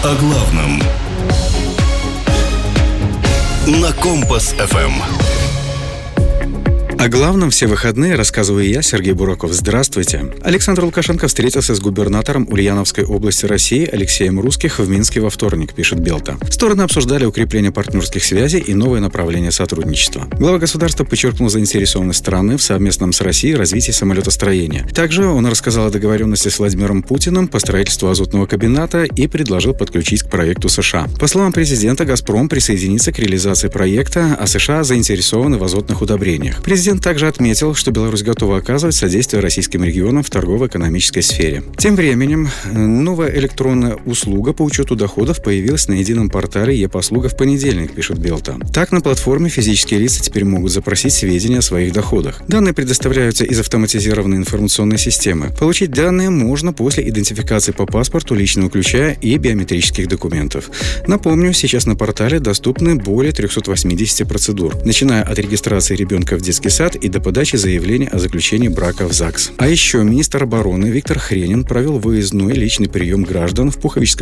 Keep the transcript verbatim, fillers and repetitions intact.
О главном на Компас-эф эм. О главном все выходные рассказываю я, Сергей Бураков. Здравствуйте. Александр Лукашенко встретился с губернатором Ульяновской области России Алексеем Русских в Минске во вторник, пишет Белта. Стороны обсуждали укрепление партнерских связей и новое направление сотрудничества. Глава государства подчеркнул заинтересованность страны в совместном с Россией развитии самолетостроения. Также он рассказал о договоренности с Владимиром Путиным по строительству азотного комбината и предложил подключить к проекту США. По словам президента, «Газпром» присоединится к реализации проекта, а США заинтересованы в азотных удобрениях. Президент также отметил, что Беларусь готова оказывать содействие российским регионам в торгово-экономической сфере. Тем временем, новая электронная услуга по учету доходов появилась на едином портале «Е-послуга» в понедельник, пишет Белта. Так, на платформе физические лица теперь могут запросить сведения о своих доходах. Данные предоставляются из автоматизированной информационной системы. Получить данные можно после идентификации по паспорту, личного ключа и биометрических документов. Напомню, сейчас на портале доступны более триста восемьдесят процедур, начиная от регистрации ребенка в детский сад и до подачи заявления о заключении брака в ЗАГС. А еще министр обороны Виктор Хренин провел выездной личный прием граждан в Пуховическом